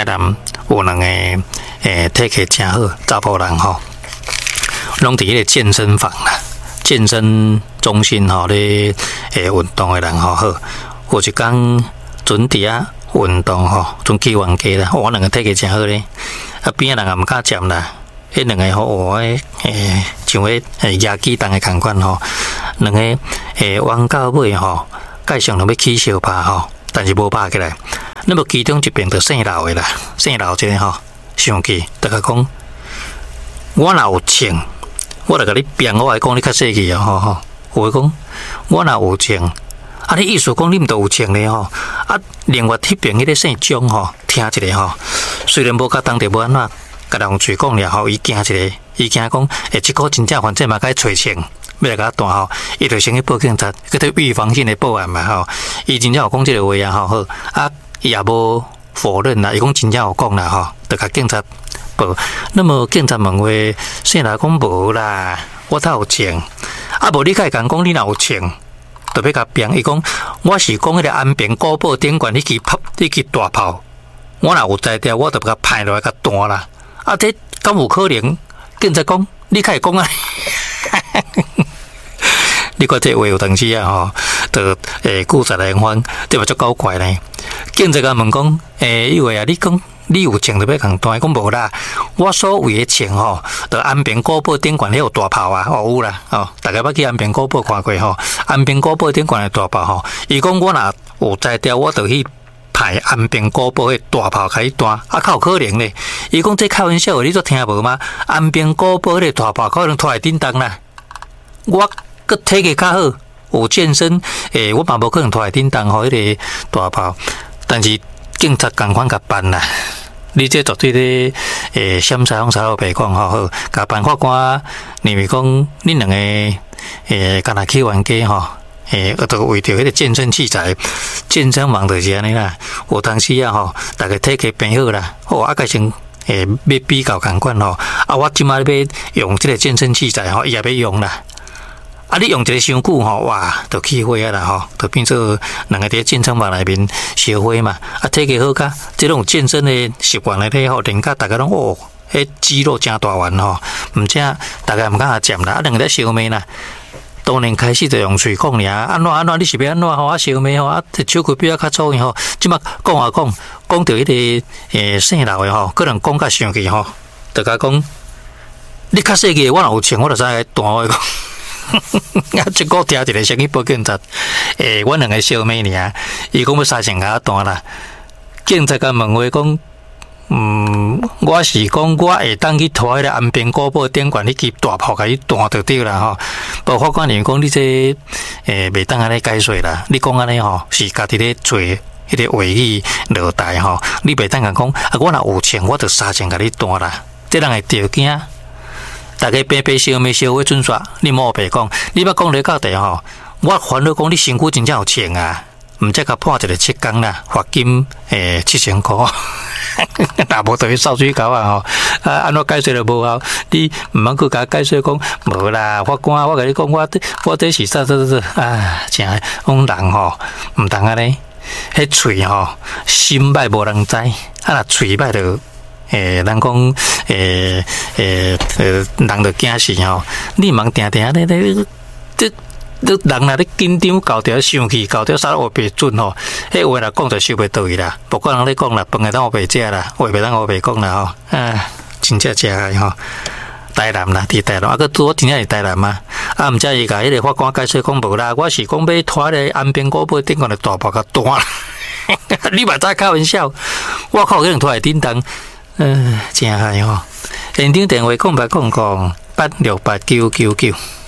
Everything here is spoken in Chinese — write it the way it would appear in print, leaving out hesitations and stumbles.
台南有两个体格真好查甫人吼，拢伫迄个健身房啦、健身中心吼咧运动的人吼好。有一工准伫啊运动吼，准去冤家啦，我两个体格真好咧，啊边仔人也毋敢占啦。迄两个吼，像迄野鸡蛋的共款吼，两个弯到尾吼，介上要起相拍吼，但是无拍起来。那么其中一边就姓刘的啦，姓刘这个吼，上去大家讲，我若有钱，我来甲你变，我来讲你较细气啊吼，有讲我若有钱，啊你意思讲你毋都有钱咧吼，啊另外迄边迄个姓钟吼，听一个吼，虽然无甲当地无安怎。甲人嘴讲了吼，伊惊一个，伊惊讲，即个真正反正嘛该找钱，要来甲他断吼，伊就先去报警察，去做预防性的报案嘛吼。伊真正有讲即个话啊吼，好啊，伊也无否认啦，伊讲真正有讲啦吼，就甲警察报。那么警察问话，姓来讲无啦，我才有钱，啊无你甲伊讲你若有钱，就要甲变。伊讲我是讲迄个安平古堡顶管迄支大炮，我若有才调，我就甲派落来甲断啦。啊，这敢有可能？警察讲，你开讲啊！你看这话有当时啊，吼，就故事来翻，这嘛足搞怪呢。警察甲问讲，因为啊，你讲你有钱就要共断，讲无啦。我所谓的钱吼，就安平古堡顶管迄有大炮啊，哦有啦，哦，大家捌去安平古堡看过吼，安平古堡顶管的大炮吼，伊讲我若有才调，我就去。派安平古堡迄大炮开始弹，啊，较有可能咧。伊讲这开玩笑，你都听无吗？安平古堡迄个大炮可能拖来叮当啦。我个体格较好，有健身，我嘛无可能拖来叮当吼，迄个大炮。但是警察共款甲办啦。你这绝对咧，闪沙往沙老白讲吼好，甲办法官认为讲恁两个，干那去冤家吼。就为着迄个健身器材，健身房就是安尼啦。有当时啊吼，大家体格变好啦，啊改成要比较共款吼。啊，我即摆要用即个健身器材吼，伊也要用啦。啊，你用一个伤久吼，哇，就起火啊啦吼，就变做两个伫健身房内面烧火嘛。啊，体格好甲，即种健身的习惯咧吼，人家大家拢哦，迄肌肉真大丸吼，毋正大家毋敢占啦，啊，两个在烧面啦。当年开始就用嘴讲尔，安怎你是要安怎吼？啊，烧眉吼，啊，手骨比较较粗吼。即马讲到迄个姓刘的吼，可能讲较生气吼，就甲讲，你较细个，我若有钱，我就使来断我讲。啊，结果听一个先去报警察，阮两个烧眉尔，伊讲要3,000甲我断啦。警察甲问话讲。我是讲我会当去拖迄个安平古堡顶管迄支大炮甲伊弹就对啦吼。不过法官认为讲你这袂当安尼解释啦。你讲安尼吼是家己咧做迄个话语落台吼，你袂当讲啊我若有钱我就3,000甲你弹啦，这人会着惊。大家白白烧眉烧火准煞，你莫白讲，你要讲咧到底吼，我烦恼讲你身躯真正有钱啊，毋则甲判一个7天啦，罚金7,000块。若无就去扫水沟啊吼，啊安怎解释都无效，你毋通去甲解释讲无啦，法官我甲你讲，我这是啥啊，真讲人吼，毋通安尼，迄喙吼心歹无人知，啊若喙歹就人讲人就惊死吼，你茫定定咧你人若咧紧张搞掉生气搞掉啥话袂准吼，迄话若讲就收袂到伊啦。不管人咧讲啦，饭会当我袂食啦，话袂当我袂讲啦吼。啊，真正食个吼，台南啦，伫台南，啊个拄好真正是台南嘛。啊，毋则伊甲迄个法官解释讲无啦，我是讲要拖咧安平古堡顶管的大炮甲断啦。你嘛在开玩笑？我靠，可能拖来叮当，真害吼。现场电话空白空空8689999。